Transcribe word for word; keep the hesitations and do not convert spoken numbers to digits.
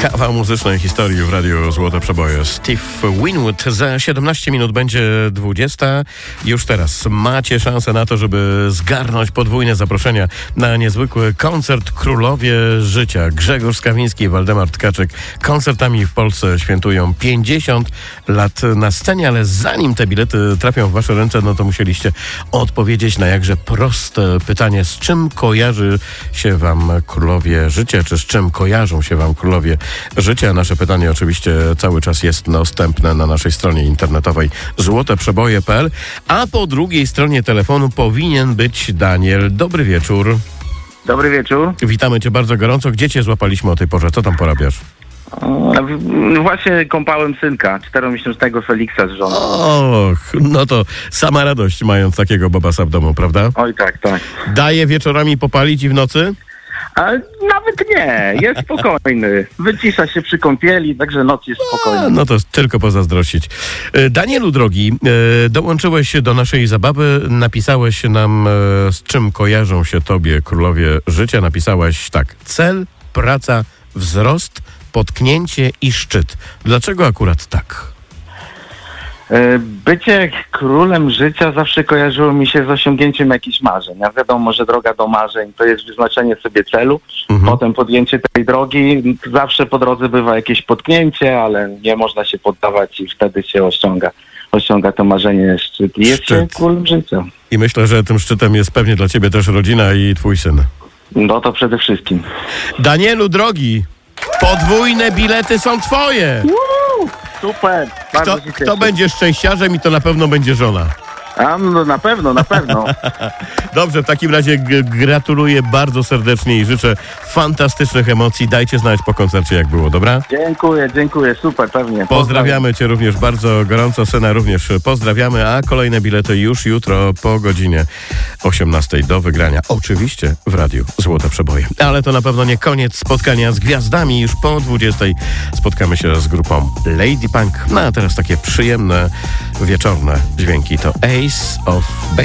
Kawał muzycznej historii w Radiu Złote Przeboje. Steve Winwood. Za siedemnaście minut będzie dwudziesta. Już teraz macie szansę na to, żeby zgarnąć podwójne zaproszenia na niezwykły koncert Królowie Życia. Grzegorz Skawiński i Waldemar Tkaczyk koncertami w Polsce świętują pięćdziesiąt lat na scenie, ale zanim te bilety trafią w wasze ręce, no to musieliście odpowiedzieć na jakże proste pytanie. Z czym kojarzy się wam Królowie Życia, czy z czym kojarzą się wam Królowie Życia? Nasze pytanie oczywiście cały czas jest dostępne na naszej stronie internetowej złote przeboje kropka p l, a po drugiej stronie telefonu powinien być Daniel. Dobry wieczór. Dobry wieczór. Witamy cię bardzo gorąco. Gdzie cię złapaliśmy o tej porze? Co tam porabiasz? No właśnie kąpałem synka, czteromiesięcznego Feliksa z żoną. Och, no to sama radość mając takiego bobasa w domu, prawda? Oj tak, tak. Daje wieczorami popalić i w nocy? A nawet nie, jest spokojny. Wycisza się przy kąpieli, także noc jest spokojna. A, no to tylko pozazdrościć. Danielu drogi, dołączyłeś do naszej zabawy, napisałeś nam, z czym kojarzą się tobie Królowie Życia. Napisałeś tak: cel, praca, wzrost, potknięcie i szczyt. Dlaczego akurat tak? Bycie królem życia zawsze kojarzyło mi się z osiągnięciem jakichś marzeń. A wiadomo, że droga do marzeń to jest wyznaczenie sobie celu, mhm. potem podjęcie tej drogi. Zawsze po drodze bywa jakieś potknięcie, ale nie można się poddawać i wtedy się osiąga, osiąga to marzenie szczyt. I jest szczyt. się królem życia. I myślę, że tym szczytem jest pewnie dla ciebie też rodzina i twój syn. No to przede wszystkim. Danielu drogi, podwójne bilety są twoje! Woo! Super, bardzo Kto, kto będzie szczęściarzem i to na pewno będzie żona. A, no na pewno, na pewno. Dobrze, w takim razie g- gratuluję bardzo serdecznie i życzę fantastycznych emocji. Dajcie znać po koncercie, jak było, dobra? Dziękuję, dziękuję, super, pewnie. Pozdrawiamy cię również bardzo gorąco, syna również pozdrawiamy, a kolejne bilety już jutro po godzinie osiemnastej do wygrania. Oczywiście w Radiu Złote Przeboje. Ale to na pewno nie koniec spotkania z gwiazdami. Już po dwudziestej spotkamy się z grupą Lady Punk. No a teraz takie przyjemne, wieczorne dźwięki to Ace of Base.